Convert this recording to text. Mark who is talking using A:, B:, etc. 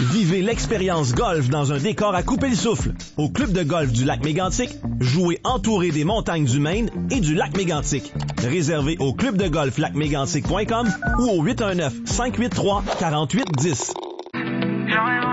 A: Vivez l'expérience golf dans un décor à couper le souffle. Au club de golf du lac Mégantic, jouez entouré des montagnes du Maine et du lac Mégantic. Réservé au clubdegolflacmégantic.com ou au 819-583-4810.